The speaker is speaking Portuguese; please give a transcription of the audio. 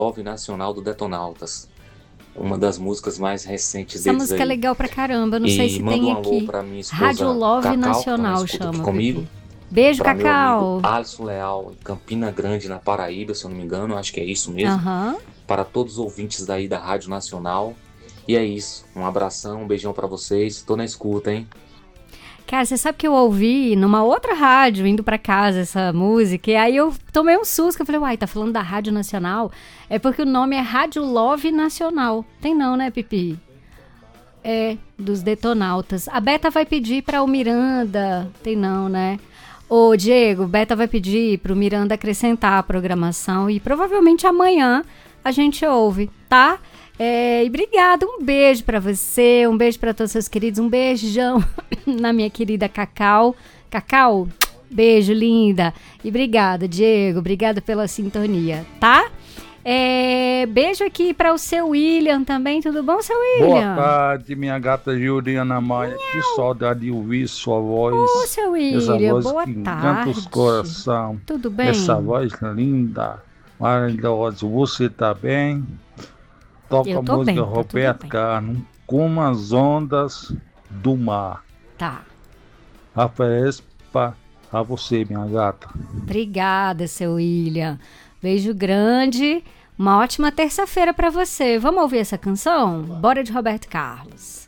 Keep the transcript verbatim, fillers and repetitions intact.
Love Nacional do Detonautas. Uma das músicas mais recentes Essa deles música é aí. legal pra caramba, não sei E se manda tem um alô aqui. pra minha esposa Rádio Love Cacau, que tá na Nacional escuta aqui chama, comigo. Pipi. Beijo, Pra meu amigo Cacau. Alisson Leal, em Campina Grande, na Paraíba, se eu não me engano, acho que é isso mesmo. Aham. Para todos os ouvintes daí da Rádio Nacional. E é isso. Um abração, um beijão pra vocês. Tô na escuta, hein? Cara, você sabe que eu ouvi numa outra rádio, indo pra casa, essa música, e aí eu tomei um susto, que eu falei, uai, tá falando da Rádio Nacional? É porque o nome é Rádio Love Nacional. Tem não, né, Pipi? É, dos Detonautas. A Beta vai pedir para o Miranda. Tem não, né? Ô, Diego, Beta vai pedir para o Miranda acrescentar a programação e provavelmente amanhã a gente ouve, tá? É, e obrigada, um beijo para você, um beijo para todos os seus queridos, um beijão na minha querida Cacau. Cacau, beijo, linda. E obrigada, Diego, obrigada pela sintonia, tá? É, beijo aqui para o seu William também, tudo bom, seu William? Boa tarde, minha gata Juliana Maia. Que saudade de ouvir sua voz. Ô, seu Essa William, voz boa que encanta tarde. os corações. Tudo bem? Essa voz linda, maravilhosa. Você tá bem? Toca Eu a tô música bem, tá tudo Roberto bem. Carlos, Como as Ondas do Mar. Tá. Oferece pra a você, minha gata. Obrigada, seu William. Beijo grande. Uma ótima terça-feira para você. Vamos ouvir essa canção? Bora de Roberto Carlos.